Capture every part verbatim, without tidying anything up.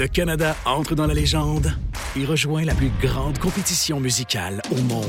Le Canada entre dans la légende et rejoint la plus grande compétition musicale au monde.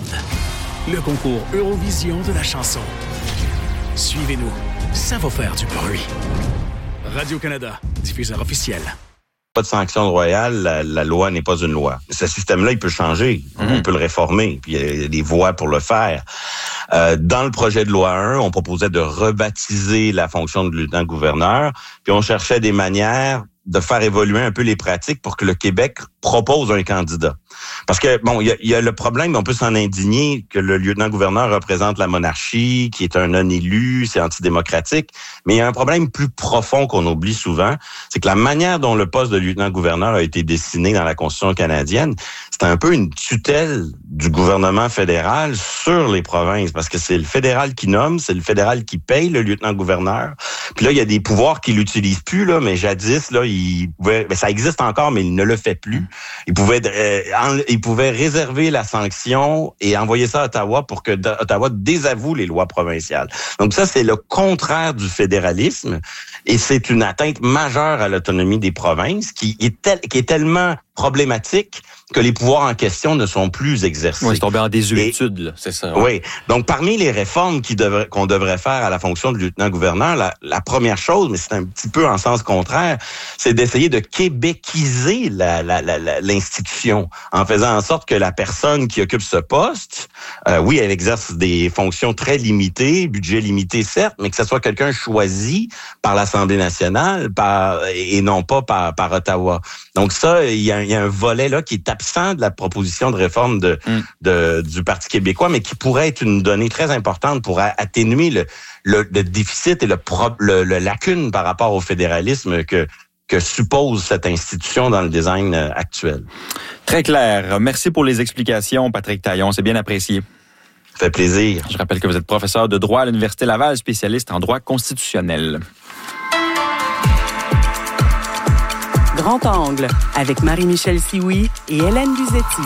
Le concours Eurovision de la chanson. Suivez-nous, ça va faire du bruit. Radio-Canada, diffuseur officiel. Pas de sanction royale, la, la loi n'est pas une loi. Ce système-là, il peut changer, mmh. on peut le réformer, puis il y a des voies pour le faire. Euh, dans le projet de loi un, on proposait de rebaptiser la fonction de lieutenant-gouverneur, puis on cherchait des manières de faire évoluer un peu les pratiques pour que le Québec propose un candidat. Parce que, bon, il y a, y a le problème, on peut s'en indigner, que le lieutenant-gouverneur représente la monarchie, qui est un non-élu, c'est antidémocratique, mais il y a un problème plus profond qu'on oublie souvent, c'est que la manière dont le poste de lieutenant-gouverneur a été dessiné dans la Constitution canadienne, c'est un peu une tutelle du gouvernement fédéral sur les provinces, parce que c'est le fédéral qui nomme, c'est le fédéral qui paye le lieutenant-gouverneur. Puis là, il y a des pouvoirs qu'il n'utilise plus, là, mais jadis, là, il pouvait, ben, ça existe encore, mais il ne le fait plus. Il pouvait, euh, en, il pouvait réserver la sanction et envoyer ça à Ottawa pour que Ottawa désavoue les lois provinciales. Donc ça, c'est le contraire du fédéralisme et c'est une atteinte majeure à l'autonomie des provinces qui est, tel, qui est tellement problématique que les pouvoirs en question ne sont plus exercés. Oui, c'est tombé en désuétude, là, c'est ça. Ouais. Oui. Donc, parmi les réformes qui devraient, qu'on devrait faire à la fonction de lieutenant-gouverneur, la, la première chose, mais c'est un petit peu en sens contraire, c'est d'essayer de québéciser la, la, la, la, l'institution en faisant en sorte que la personne qui occupe ce poste, euh, oui, elle exerce des fonctions très limitées, budget limité, certes, mais que ce soit quelqu'un choisi par l'Assemblée nationale par, et non pas par, par Ottawa. Donc ça, il y a, il y a un volet là qui est absent de la proposition de réforme de, mm. de, du Parti québécois, mais qui pourrait être une donnée très importante pour atténuer le, le, le déficit et le, pro, le, le lacune par rapport au fédéralisme que, que suppose cette institution dans le design actuel. Très clair. Merci pour les explications, Patrick Taillon. C'est bien apprécié. Ça fait plaisir. Je rappelle que vous êtes professeur de droit à l'Université Laval, spécialiste en droit constitutionnel. Grand Angle, avec Marie-Michel Sioui et Hélène Luzetti.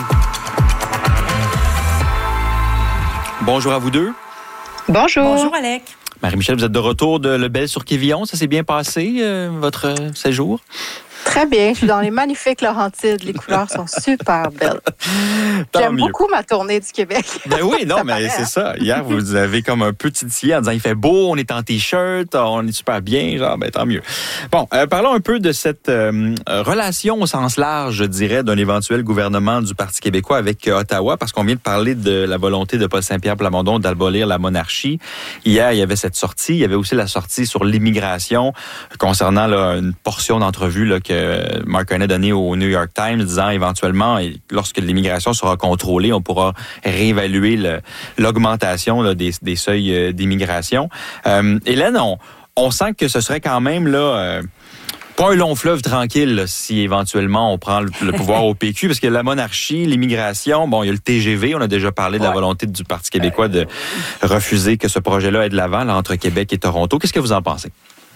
Bonjour à vous deux. Bonjour. Bonjour, Alec. Marie-Michel, vous êtes de retour de Lebel-sur-Quévillon. Ça s'est bien passé, euh, votre séjour? Très bien. Je suis dans les magnifiques Laurentides. Les couleurs sont super belles. Tant J'aime mieux. beaucoup ma tournée du Québec. Ben oui, non, ça mais paraît, c'est hein? ça. Hier, vous avez comme un peu titillé en disant il fait beau, on est en T-shirt, on est super bien, genre, ben tant mieux. Bon, euh, parlons un peu de cette euh, relation au sens large, je dirais, d'un éventuel gouvernement du Parti québécois avec euh, Ottawa, parce qu'on vient de parler de la volonté de Paul Saint-Pierre Plamondon d'abolir la monarchie. Hier, il y avait cette sortie. Il y avait aussi la sortie sur l'immigration concernant là, une portion d'entrevue là, que Mark Carney a donnée au New York Times, disant éventuellement, lorsque l'immigration sera contrôlée, on pourra réévaluer le, l'augmentation là, des, des seuils d'immigration. Euh, Hélène, on, on sent que ce serait quand même là... Euh, pas un long fleuve tranquille là, si éventuellement on prend le, le pouvoir au P Q, parce que la monarchie, l'immigration, bon, il y a le T G V, on a déjà parlé de ouais. la volonté du Parti québécois de refuser que ce projet-là aille de l'avant là, entre Québec et Toronto. Qu'est-ce que vous en pensez?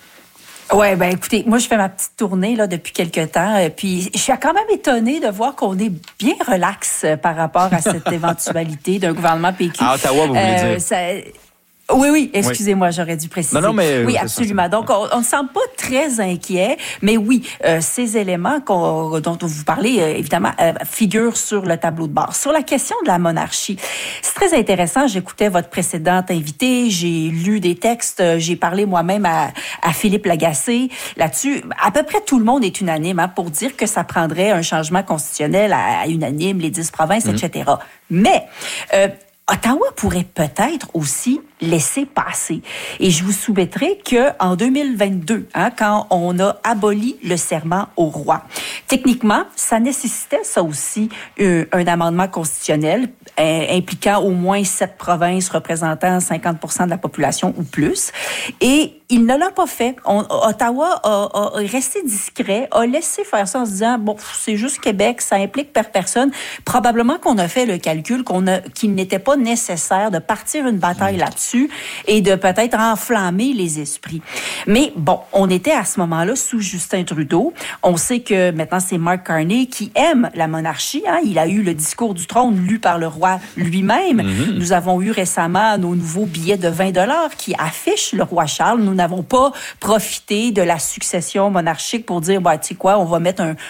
Oui, ben écoutez, moi je fais ma petite tournée là depuis quelques temps, euh, puis je suis quand même étonnée de voir qu'on est bien relax euh, par rapport à cette éventualité d'un gouvernement P Q. À Ottawa, vous voulez euh, dire? Ça... Oui, oui, excusez-moi, oui. J'aurais dû préciser. Non, non, mais oui, absolument. Ça, ça. Donc, on, on ne semble pas très inquiet, mais oui, euh, ces éléments qu'on, dont vous parlez, euh, évidemment, euh, figurent sur le tableau de bord. Sur la question de la monarchie, c'est très intéressant. J'écoutais votre précédente invitée, j'ai lu des textes, j'ai parlé moi-même à, à Philippe Lagacé là-dessus. À peu près tout le monde est unanime hein, pour dire que ça prendrait un changement constitutionnel à, à unanime, les dix provinces, mmh. et cetera. Mais... Euh, Ottawa pourrait peut-être aussi laisser passer. Et je vous soumettrai qu'en deux mille vingt-deux, hein, quand on a aboli le serment au roi, techniquement, ça nécessitait ça aussi un, un amendement constitutionnel euh, impliquant au moins sept provinces représentant cinquante pour cent de la population ou plus. Et il ne l'a pas fait. On, Ottawa a, a resté discret, a laissé faire ça en se disant, bon, c'est juste Québec, ça implique per personne. Probablement qu'on a fait le calcul qu'on a, qu'il n'était pas nécessaire de partir une bataille là-dessus et de peut-être enflammer les esprits. Mais bon, on était à ce moment-là sous Justin Trudeau. On sait que maintenant, c'est Mark Carney qui aime la monarchie. Hein. Il a eu le discours du trône lu par le roi lui-même. Mm-hmm. Nous avons eu récemment nos nouveaux billets de vingt dollars qui affichent le roi Charles. Nous n'avons pas profité de la succession monarchique pour dire, bah, tu sais quoi, on va mettre un,